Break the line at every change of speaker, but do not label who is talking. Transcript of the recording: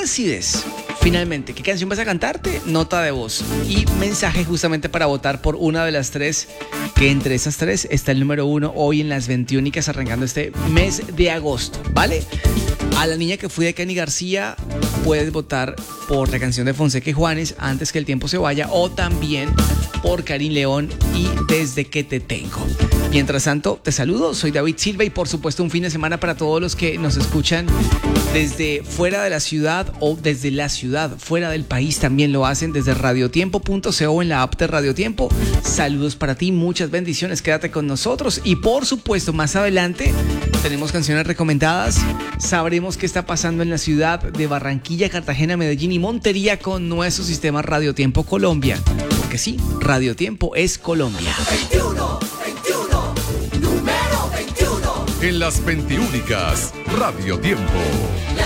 decides finalmente qué canción vas a cantarte? Nota de voz y mensaje justamente para votar por una de las tres, que entre esas tres está el número 1 hoy en las 21 arrancando este mes de agosto, ¿vale? A la niña que fui de Kenny García puedes votar por la canción de Fonseca y Juanes, Antes que el tiempo se vaya, o también por Karin León y Desde que te tengo. Mientras tanto, te saludo, soy David Silva y por supuesto un fin de semana para todos los que nos escuchan desde fuera de la ciudad o desde la ciudad, fuera del país también lo hacen desde radiotiempo.co en la app de Radio Tiempo. Saludos para ti, muchas bendiciones, quédate con nosotros y por supuesto más adelante tenemos canciones recomendadas, sabremos qué está pasando en la ciudad de Barranquilla, Cartagena, Medellín y Montería con nuestro sistema Radio Tiempo Colombia, porque sí, Radio Tiempo es Colombia.
21, 21, número 21.
En las 21, Radio Tiempo.